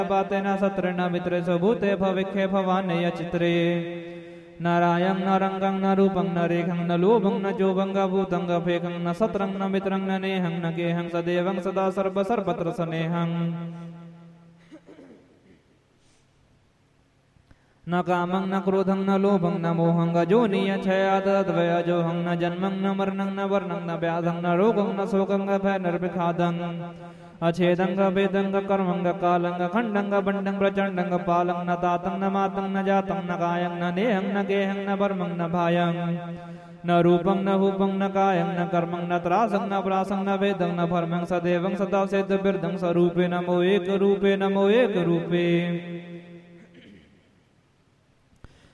पाते न सत्र न मित्रे स्वभूते भविखे भवाने चित्रे नारायं न रंगं न रूपं न रेखं न लोभं न जोभं भूतं फेकं न सत्रं न मित्रं न नेहं न गेहं सदेवं सदा सर्व सर्वत्र स्नेहं न कामं न क्रोधं न लोभं न मोहं गजोनिय क्षयादद्वयजोहं न जन्मं न मरणं न वर्णं न व्याधं न रोगं न शोकं भयनिर्विखादं अछेदंग वेदंग कर्मंग कालंग खंडंग बंडंग प्रचंडंग पालंग न तातं न मातं न जातं न कायं न नेहं न गेहं न वर्मं न भायं न रूपं न हूपं न कायं न कर्मं न त्रासं न प्रासं न वेदं न भर्मं सदेवं सदा सेद बिर्दं स्वरूपे नमो एक रूपे